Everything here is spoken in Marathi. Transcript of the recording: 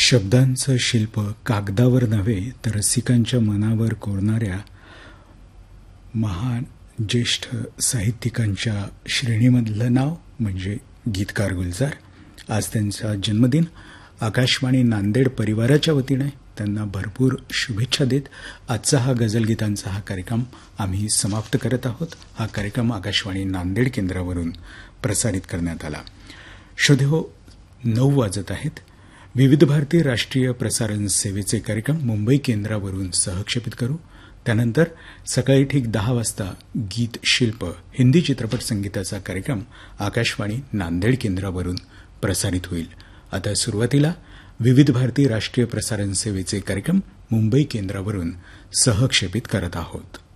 शब्दांचं शिल्प कागदावर नव्हे तर रसिकांच्या मनावर कोरणाऱ्या महान ज्येष्ठ साहित्यिकांच्या श्रेणीमधलं नाव म्हणजे गीतकार गुलजार. आज त्यांचा जन्मदिन. आकाशवाणी नांदेड परिवाराच्या वतीने त्यांना भरपूर शुभेच्छा देत आजचा हा गझलगीतांचा हा कार्यक्रम आम्ही समाप्त करत आहोत. हा कार्यक्रम आकाशवाणी नांदेड केंद्रावरून प्रसारित करण्यात आला. श्रोतेहो, 9 वाजत आहेत. विविध भारती राष्ट्रीय प्रसारण सेवेचे कार्यक्रम मुंबई केंद्रावरून सहक्षेपित करू. त्यानंतर सकाळी ठीक 10 वाजता गीत शिल्प हिंदी चित्रपट संगीताचा कार्यक्रम आकाशवाणी नांदेड केंद्रावरून प्रसारित होईल. आता सुरुवातीला विविध भारती राष्ट्रीय प्रसारण सेवेचे कार्यक्रम मुंबई केंद्रावरून सहक्षेपित करत आहोत.